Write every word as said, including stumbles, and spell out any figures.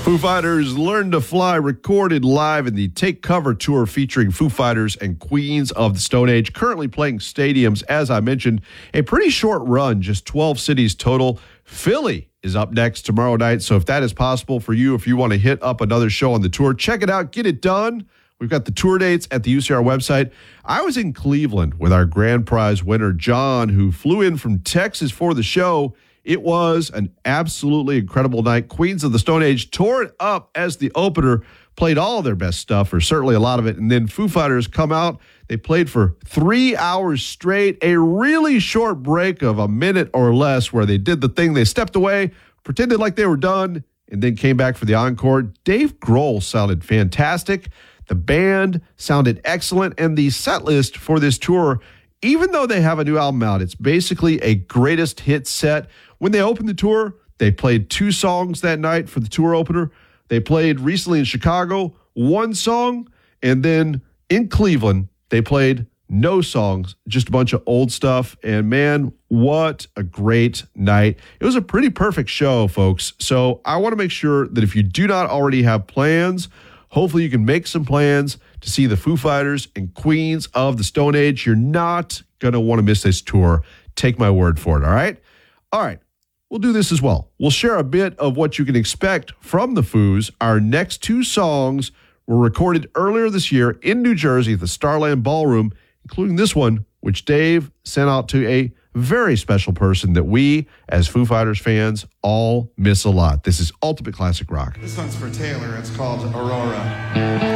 Foo Fighters Learn to Fly, recorded live in the Take Cover tour featuring Foo Fighters and Queens of the Stone Age, currently playing stadiums, as I mentioned. A pretty short run, just twelve cities total. Philly is up next tomorrow night, so if that is possible for you, if you want to hit up another show on the tour, check it out, get it done. We've got the tour dates at the U C R website. I was in Cleveland with our grand prize winner, John, who flew in from Texas for the show. It was an absolutely incredible night. Queens of the Stone Age tore it up as the opener, played all of their best stuff, or certainly a lot of it, and then Foo Fighters come out. They played for three hours straight, a really short break of a minute or less where they did the thing. They stepped away, pretended like they were done, and then came back for the encore. Dave Grohl sounded fantastic. The band sounded excellent, and the set list for this tour, even though they have a new album out, it's basically a greatest hit set. When they opened the tour, they played two songs that night for the tour opener. They played recently in Chicago, one song, and then in Cleveland, they played no songs, just a bunch of old stuff. And man, what a great night. It was a pretty perfect show, folks. So I want to make sure that if you do not already have plans, hopefully you can make some plans to see the Foo Fighters and Queens of the Stone Age. You're not going to want to miss this tour. Take my word for it, all right? All right, we'll do this as well. We'll share a bit of what you can expect from the Foos. Our next two songs were recorded earlier this year in New Jersey at the Starland Ballroom, including this one, which Dave sent out to a very special person that we, as Foo Fighters fans, all miss a lot. This is Ultimate Classic Rock. This one's for Taylor. It's called Aurora.